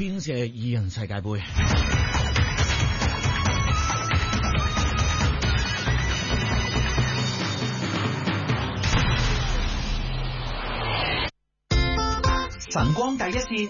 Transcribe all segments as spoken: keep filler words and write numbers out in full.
Twins 嘅二人世界盃。 晨光第一線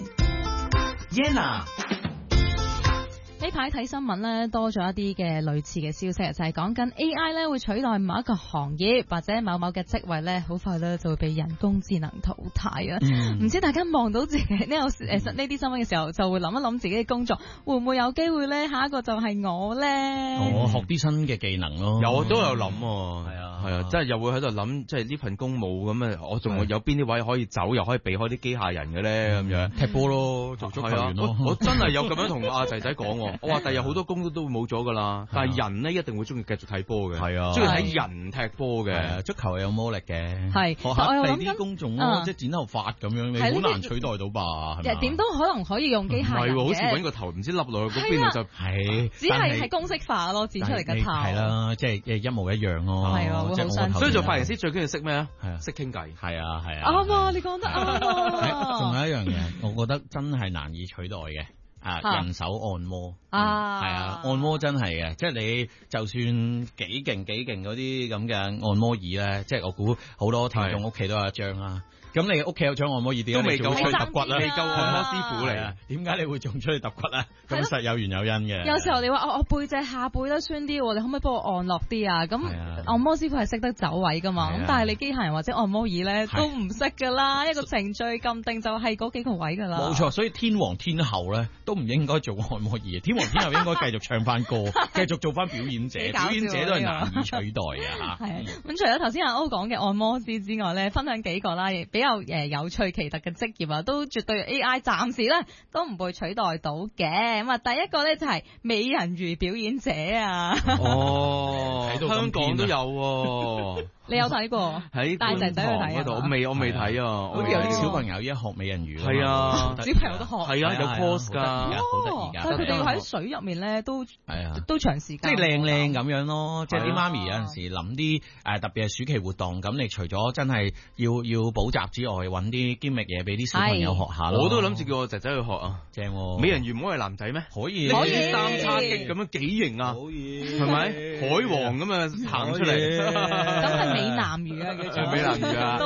Yenna。 呢排睇新聞咧，多咗一啲嘅類似嘅消息，就係講緊 A I 咧會取代某一個行業或者某某嘅職位咧，好快咧就會被人工智能淘汰啊！唔、嗯、知大家望到自己呢個誒呢啲新聞嘅時候，就會諗一諗自己嘅工作會唔會有機會咧？下一個就係我咧。 我學啲新嘅技能咯。 有都有諗，係啊係啊，即係又會喺度諗，即係呢份工務咁啊，我仲會有邊啲位可以走，又可以避開啲機械人嘅咧咁樣。 踢波咯，做足球員咯。 我真係有咁樣同阿仔仔講，我話第日好多工都都會冇咗噶啦，但係人咧一定會中意繼續睇波嘅，係啊，中意睇人踢波嘅。足球有魔力嘅， 係。 學下第啲工種咯，即係剪頭髮咁樣，你好難取代到吧？ 係點都可能可以用機械人嘅。 唔係，好似揾個頭唔知笠落去嗰邊度就係， 只係係公式化咯，剪出嚟嘅頭。 係啦，即係一模一樣咯。 係啊，會好辛苦。 所以做髮型師最緊要識咩啊？ 係啊， 識傾偈。 係啊，係啊。 啱啊，你講得啱。 仲有一樣嘢，我覺得真係難以取代嘅。啊！人手按摩啊，係、嗯、啊，按摩真係嘅，即係你就算幾勁幾勁嗰啲咁嘅按摩椅咧，即係我估好多聽眾屋企都有一張啦。咁你屋企有張按摩椅，點解你仲出去揼骨啦？ 未夠按摩師傅嚟啊？ 點解你會仲出去揼骨啊？咁實有緣有因嘅。 有時候你話我我背脊下背得酸啲，你可唔可以幫我按落啲啊？咁按摩師傅係識得走位噶嘛？咁但係你機械人或者按摩椅咧都唔識噶啦，一個程序咁定就係嗰幾個位噶啦。 冇錯，所以天王天后咧都唔應該做按摩椅，天王天后應該繼續唱翻歌，繼續做翻表演者，表演者都係難以取代嘅嚇。係咁，除咗頭先阿歐講嘅按摩師之外咧，分享幾個啦，亦比較誒有趣奇特嘅職業啊，都絕對 A I 暫時咧都唔會取代到嘅。咁啊，第一個咧就係美人魚表演者啊。 哦，香港都有喎。 你有睇過？喺帶仔仔去睇嗰度， 我未我未睇啊。 好似有啲小朋友依家學美人魚。 係啊， 小朋友都學。 係啊，有 course 㗎。 好得意㗎。 但係佢哋要喺水入面咧，都係啊，都長時間。 即係靚靚咁樣咯。即係啲媽咪有陣時諗啲誒特別係暑期活動，咁你除咗真係要要補習之外，揾啲堅力嘢俾啲小朋友學下咯。 我都諗住叫我仔仔去學啊。 正喎。 美人魚唔可以係男仔咩？ 可以。 可以。三叉戟咁樣幾型啊？可以。係咪？海王咁啊行出嚟。 咁係美男魚啊！ 叫做美男魚啊， 都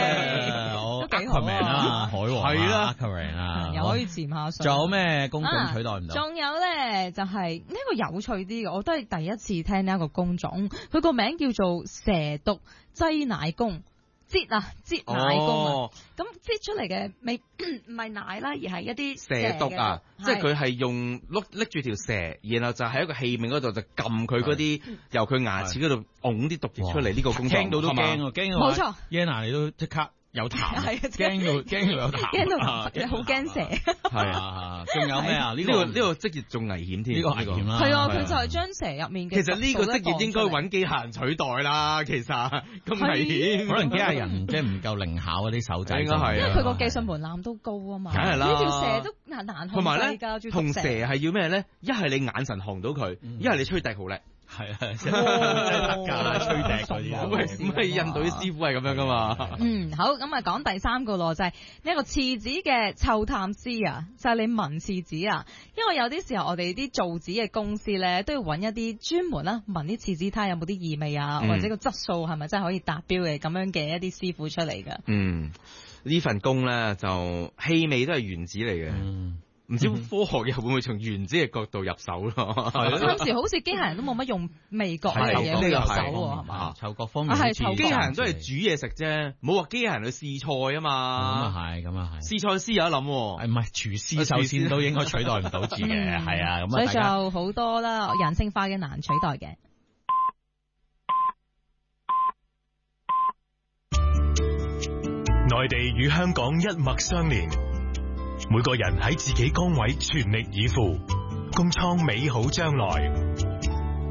OK， 都幾好啊！海王係啦， 啊， 又可以潛下水。 仲有咩工種取代唔到？ 仲有咧，就係呢個有趣啲嘅，我都係第一次聽呢一個工種。佢個名叫做蛇毒擠奶工，擠啊擠奶工啊。咁擠出嚟嘅未唔係奶啦，而係一啲蛇毒啊，即係佢係用碌拎住條蛇，然後就喺一個器皿嗰度就撳佢嗰啲，由佢牙齒嗰度拱啲毒液出嚟。呢個工作聽到都驚，驚冇錯。 Yenna 你都即刻有痰，驚到驚到有痰， 驚到好驚蛇。 係啊， 仲有咩啊？呢個呢個職業仲危險添， 呢個危險啦。 係啊，佢就係將蛇入面嘅。 其實呢個職業應該揾機械人取代啦。其實咁危險， 可能機械人即係唔夠靈巧嗰啲手仔。 應該係， 因為佢個技術門檻都高啊嘛。 梗係啦， 呢條蛇都難難控制㗎。 同埋咧，同蛇係要咩咧？一係你眼神看到佢，一係你吹笛好叻。 係啊，真係得㗎，吹笛嗰啲。 唔係印度啲師傅係咁樣噶嘛？ 嗯，好，咁啊講第三個咯，就係呢一個廁紙嘅嗅探師啊，就係你聞廁紙啊。因為有啲時候我哋啲造紙嘅公司咧，都要揾一啲專門啦，聞啲廁紙睇下有冇啲異味啊，嗯、或者個質素係咪真係可以達標嘅咁樣嘅一啲師傅出嚟㗎。 嗯，呢份工咧就氣味都係原子嚟嘅。嗯。唔知科學又會唔會從原子嘅角度入手咯？ 暫時好似機械人都冇乜用味覺嘅嘢去入手喎，係嘛？ 嗅覺方面， 係機械人都係煮嘢食啫，冇話機械人去試菜啊嘛。 咁啊係，咁啊係。 試菜師有得諗，係唔係廚師首先都應該取代唔到字嘅，係啊。咁所以就好多啦，人性化嘅難取代嘅。 內地與香港一脈相連。每個人喺自己崗位全力以赴，共創美好將來。